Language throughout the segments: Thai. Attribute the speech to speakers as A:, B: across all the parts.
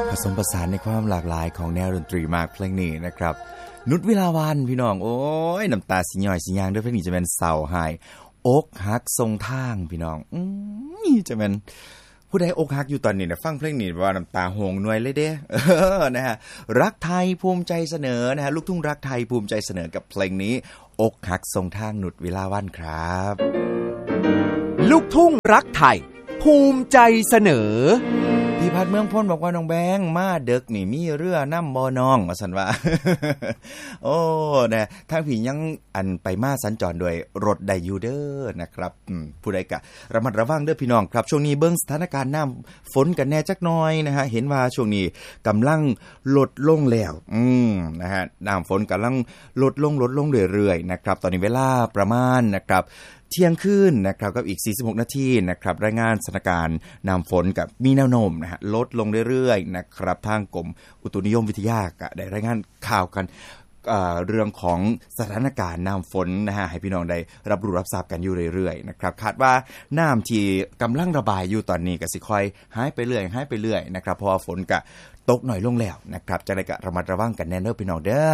A: ผสมผสานในความหลากหลายของแนวดนตรีมากเพลงนี้นะครับนุชวิลาวันพี่น้องโอ้ยน้ำตาสิย่อยสิยางด้วยเพลงนี้จะเป็นเศร้าหายอกหักทรงทางพี่น้องจะเป็นผู้ใดอกหักอยู่ตอนนี้นะฟังเพลงนี้ว่าน้ำตาโหงหน่วยเลยเด้นะฮะรักไทยภูมิใจเสนอนะฮะลูกทุ่งรักไทยภูมิใจเสนอกับเพลงนี้อกหักทรงทางนุชวิลาวันครับ
B: ลูกทุ่งรักไทยภูมิใจเสนอ
A: พี่พัดเมืองพ้นบอกว่าน้องแบงมาเด็กนี่มีเรือน้ำบ่อน้องว่าซั่นว่า โอ้นะทางพี่ยังอันไปมาสัญจรโดยรถได้อยู่เด้อนะครับผู้ใดก็ระมัดระวังเด้อพี่น้องครับช่วงนี้เบิ่งสถานการณ์น้ำฝนกันแน่จักหน่อยนะฮะเห็นว่าช่วงนี้กำลังลดลงแล้วนะฮะน้ำฝนกำลังลดลงเรื่อยๆนะครับตอนนี้เวลาประมาณนะครับเที่ยงคืนนะครับกับอีก46นาทีนะครับรายงานสถานการณ์น้ำฝนกับมีแนวโน้มนะฮะลดลงเรื่อยๆนะครับทางกรมอุตุนิยมวิทยาก็ได้รายงานข่าวกันเรื่องของสถานการณ์น้ำฝนนะฮะให้พี่น้องได้รับรู้รับทราบกันอยู่เรื่อยๆนะครับคาดว่าน้ำที่กำลังระบายอยู่ตอนนี้ก็สิค่อยหายไปเรื่อยนะครับเพราะว่าฝนก็ตกหน่อยลงแล้วนะครับจะได้ก็ระมัดระวังกันแน่เด้อพี่น้องเด้อ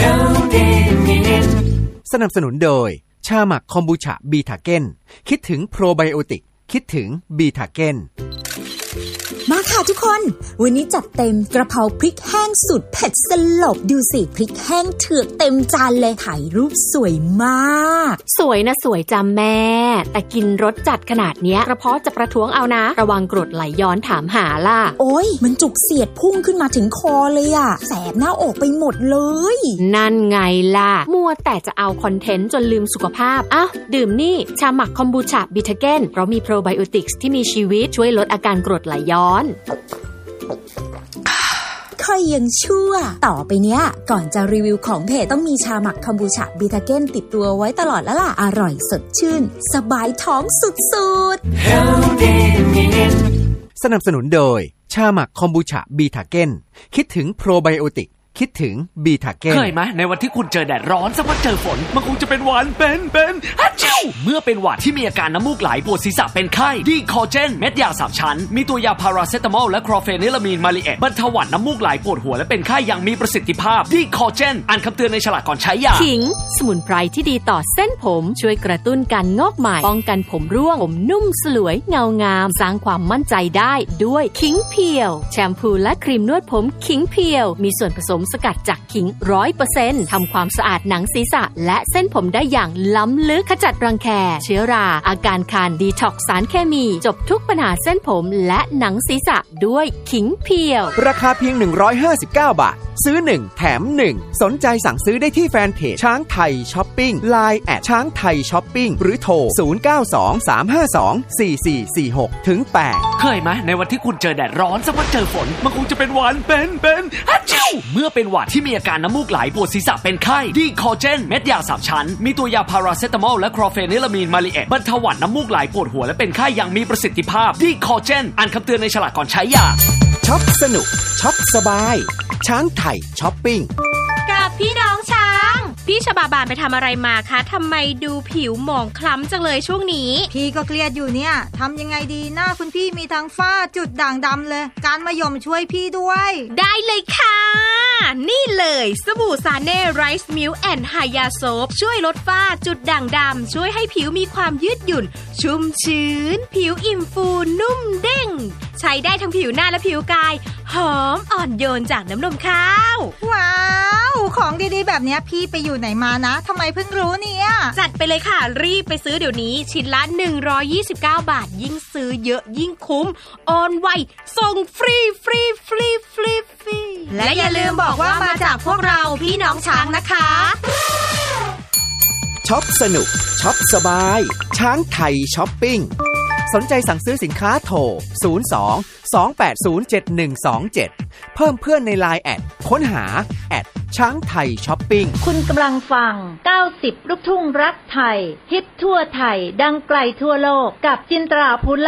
B: สนับสนุนโดยชาหมักคอมบูชาบีทาเก้นคิดถึงโปรไบโอติกคิดถึงบีทาเก้น
C: มาค่ะทุกคนวันนี้จัดเต็มกระเพราพริกแห้งสุดเผ็ดสลบดูสิพริกแห้งเถือกเต็มจานเลยถ่ายรูปสวยมาก
D: สวยนะสวยจ้าแม่แต่กินรสจัดขนาดเนี้ยกระเพาะจะประท้วงเอานะระวังกรดไหลย้อนถามหาล่ะ
C: โอ๊ยมันจุกเสียดพุ่งขึ้นมาถึงคอเลยอะแสบหน้าอกไปหมดเลย
D: นั่นไงล่ะมัวแต่จะเอาคอนเทนต์จนลืมสุขภาพอ้าวดื่มนี่ชาหมักคอมบูชาบิทาเก้นเพราะมีโปรไบโอติกส์ที่มีชีวิตช่วยลดอาการกรดไหลย้อน
C: ค่อยยังชั่วต่อไปเนี้ยก่อนจะรีวิวของเพจต้องมีชาหมักคอมบูชาบิทาเก้นติดตัวไว้ตลอดแล้วล่ะอร่อยสดชื่นสบายท้องสุด
B: ๆสนับสนุนโดยชาหมักคอมบูชาบิทาเก้นคิดถึงโปรไบโอติกคิดถึงบีทาเก้น
E: เคยไหมในวันที่คุณเจอแดดร้อนสักวันเจอฝนมันคงจะเป็นหวัดเป็นฮัจจิวเมื่อเป็นหวัดที่มีอาการน้ำมูกไหลปวดศีรษะเป็นไข้ดีคอเจนเม็ดยา3ชั้นมีตัวยาพาราเซตามอลและคลอเฟนิลามีนมาลิเอตบรรเทาหวัดน้ำมูกไหลปวดหัวและเป็นไข้อย่างมีประสิทธิภาพดีคอเจนอ่านคำเตือนในฉลากก่อนใช้ยา
D: ขิงสมุนไพรที่ดีต่อเส้นผมช่วยกระตุ้นการงอกใหม่ป้องกันผมร่วงผมนุ่มสลวยเงางามสร้างความมั่นใจได้ด้วยขิงเพียวแชมพูและครีมนวดผมขิงเพียวมีส่วนผสมสกัดจากขิง 100% ทำความสะอาดหนังศีรษะและเส้นผมได้อย่างล้ำลึกขจัดรังแคเชื้อราอาการคันดีท็อกซ์สารเคมีจบทุกปัญหาเส้นผมและหนังศีรษะด้วยขิงเพียว
B: ราคาเพียง159 บาทซื้อ1แถม1สนใจสั่งซื้อได้ที่แฟนเพจช้างไทยช้อปปิ้ง LINE แอดช้างไทยช้อปปิ้งหรือโทร0923524446ถึง8
E: เคยไหมในวันที่คุณเจอแดดร้อนสักวันเจอฝนมันคงจะเป็นหวัดเป็นฮัจจิวเมื่อเป็นหวัดที่มีอาการน้ำมูกไหลปวดศีรษะเป็นไข้ดีคอเจนเม็ดยา3ชั้นมีตัวยาพาราเซตามอลและคลอเฟนิลามีนมาลิเอตบรรเทาหวัดน้ำมูกไหลปวดหัวและเป็นไข้อย่างมีประสิทธิภาพดีคอเจนอ่านคำเตือนในฉลากก่อนใช้ยา
B: ช็อปสนุกช็อปสบายช้างไทยช้อปปิ้ง
F: กับพี่น้องช้างพี่ชบาบานไปทำอะไรมาคะทำไมดูผิวหมองคล้ำจังเลยช่วงนี้
G: พี่ก็เครียดอยู่เนี่ยทำยังไงดีหน้าคุณพี่มีทั้งฝ้าจุดด่างดำเลยการมะยมช่วยพี่ด้วย
F: ได้เลยค่ะนี่เลยสบู่ซาเน่ไรซ์มิลค์แอนด์ไฮยาโซฟช่วยลดฝ้าจุดด่างดำช่วยให้ผิวมีความยืดหยุ่นชุ่มชื้นผิวอิ่มฟูนุ่มเด้งใช้ได้ทั้งผิวหน้าและผิวกายหอมอ่อนโยนจากน้ำนมข้าว
G: ว้าวของดีๆแบบนี้พี่ไปอยู่ไหนมานะทำไมเพิ่งรู้เนี่ย
F: จัดไปเลยค่ะรีบไปซื้อเดี๋ยวนี้ชิ้นละ129 บาทยิ่งซื้อเยอะยิ่งคุ้มโอนไวส่งฟรี
G: และอย่าลืมบอกว่ามาจากพวกเราพี่น้องช้างนะคะ
B: ช็อปสนุกช็อปสบายช้างไทยช้อปปิ้งสนใจสั่งซื้อสินค้าโทร02-2807127เพิ่มเพื่อนใน LINE แอดค้นหาแอดช้างไทยช้อปปิ้ง
H: คุณกำลังฟัง90ลูกทุ่งรักไทยฮิตทั่วไทยดังไกลทั่วโลกกับจินตราพุทธ